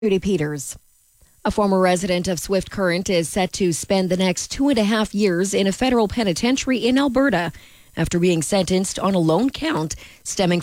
Judy Peters. A former resident of Swift Current is set to spend the next 2.5 years in a federal penitentiary in Alberta after being sentenced on a lone count stemming